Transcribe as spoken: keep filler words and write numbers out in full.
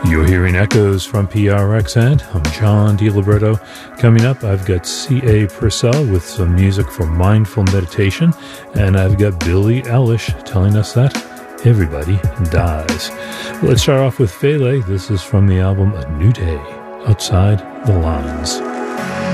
You're hearing echoes from P R X, and I'm John DiLiberto. Coming up, I've got C A Purcell with some music for mindful meditation, and I've got Billie Eilish telling us that everybody dies. Let's start off with Fele. This is from the album A New Day, Outside the Lines.